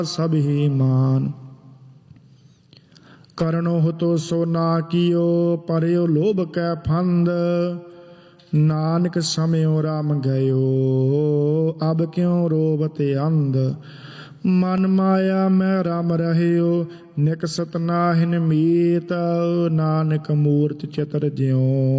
सब ही मान। करनो हो तो सो ना कियो, परयो लोभ कै फंद। नानक समयो राम गयो, अब क्यों रोबते अंध। मन माया मैं राम रहियो, निकसत नाहिन मीत। नानक मूर्त चितर ज्यों,